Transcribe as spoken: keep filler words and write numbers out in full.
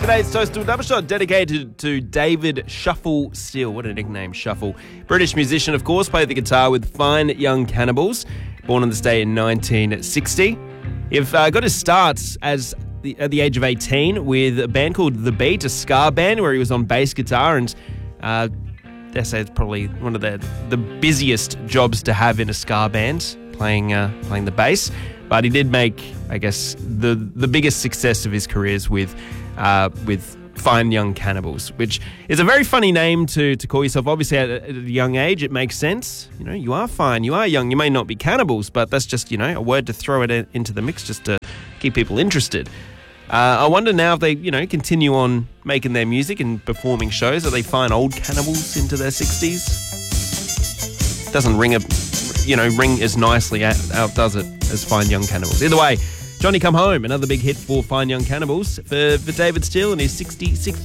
Today's Toast to a Double Shot dedicated to David Shuffle Steele. What a nickname, Shuffle. British musician, of course, played the guitar with Fine Young Cannibals, born on this day in nineteen sixty. He uh, got his start as the, at the age of eighteen with a band called The Beat, a ska band where he was on bass guitar, and uh, I say it's probably one of the, the busiest jobs to have in a ska band, playing uh, playing the bass. But he did make, I guess, the the biggest success of his careers with uh, with Fine Young Cannibals, which is a very funny name to, to call yourself. Obviously, at, at a young age, it makes sense. You know, you are fine, you are young, you may not be cannibals, but that's just, you know, a word to throw it in, into the mix just to keep people interested. Uh, I wonder now if they, you know, continue on making their music and performing shows, that they find old cannibals into their sixties. Doesn't ring a, you know, ring as nicely out, out does it, as Fine Young Cannibals. Either way, Johnny Come Home, another big hit for Fine Young Cannibals for, for David Steele in his sixty-sixth